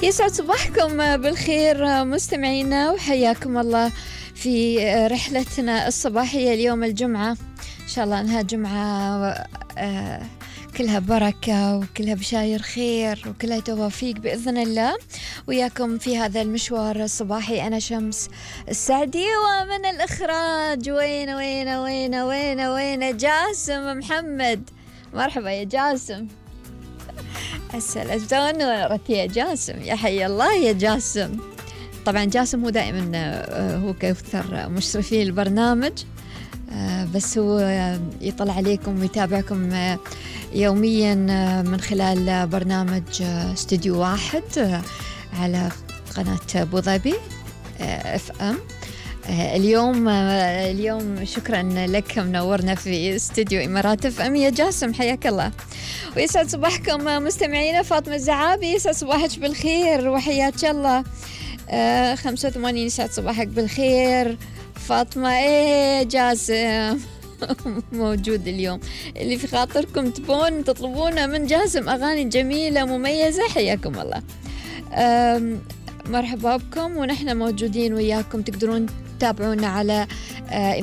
يسعد صباحكم بالخير مستمعينا، وحياكم الله في رحلتنا الصباحية اليوم الجمعة. إن شاء الله أنها جمعة كلها بركة وكلها بشاير خير وكلها توافيق بإذن الله. وياكم في هذا المشوار الصباحي أنا شمس السعدي، ومن الإخراج وين جاسم محمد. مرحبا يا جاسم. السلام يا جاسم، يا حي الله يا جاسم. طبعا جاسم هو دائما هو كأكثر مشرفين البرنامج، بس هو يطلع عليكم ويتابعكم يوميا من خلال برنامج استوديو واحد على قناة أبو ظبي FM. اليوم شكرا لك، منورنا في استوديو إمارات FM يا جاسم، حياك الله. ويسعد صباحكم مستمعينا. فاطمة الزعابي، يسعد صباحك بالخير وحياك الله. 85 يسعد صباحك بالخير فاطمة. ايه جاسم موجود اليوم، اللي في خاطركم تبون تطلبون من جاسم أغاني جميلة مميزة حياكم الله. مرحبا بكم، ونحن موجودين وياكم. تقدرون تتابعونا على